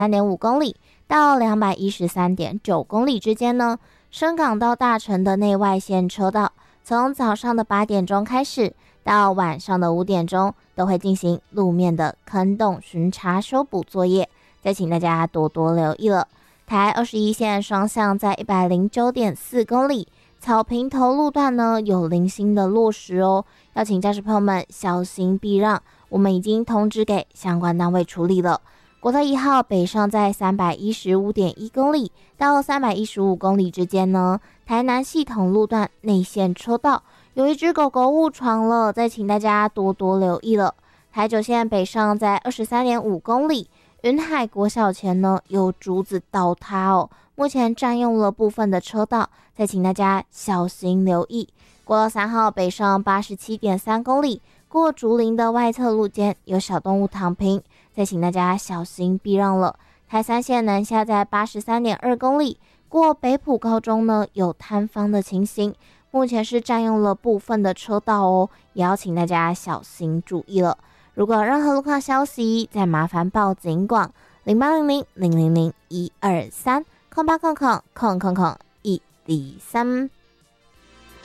3.5公里到213.9公里之间呢。深港到大城的内外线车道，从早上的8点钟开始，到晚上的5点钟，都会进行路面的坑洞巡查修补作业，再请大家多多留意了。台21线双向在109.4公里，草坪头路段呢有零星的落实哦，要请驾驶朋友们小心避让，我们已经通知给相关单位处理了。国道1号北上在315.1公里到315公里之间呢，台南系统路段内线车道有一只狗狗误闯了，再请大家多多留意了。台9线北上在23.5公里，云海国小前呢有竹子倒塌哦，目前占用了部分的车道，再请大家小心留意。国道3号北上87.3公里，过竹林的外侧路肩有小动物躺平，再请大家小心避让了。台3线南下在83.2公里，过北埔高中呢有塌方的情形，目前是占用了部分的车道哦，也要请大家小心注意了。如果有任何路况消息，再麻烦报警广0800000123，0800000103。